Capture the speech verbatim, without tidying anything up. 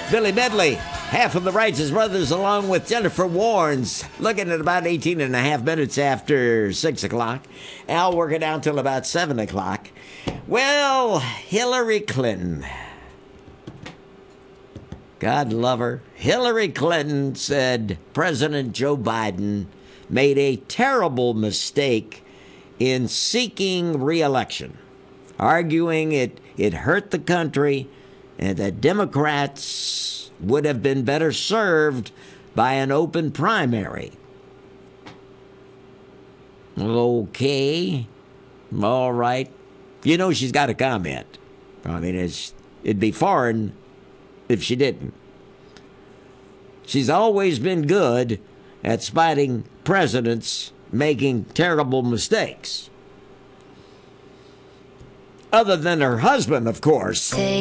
Billy Medley, half of the Righteous Brothers, along with Jennifer Warnes, looking at about eighteen and a half minutes after six o'clock. Al working down till about seven o'clock. Well, Hillary Clinton, God love her, Hillary Clinton said President Joe Biden made a terrible mistake in seeking re-election, arguing it, it hurt the country and that Democrats would have been better served by an open primary. Okay, all right. You know she's got a comment. I mean, it's, it'd be foreign if she didn't. She's always been good at spotting presidents making terrible mistakes. Other than her husband, of course.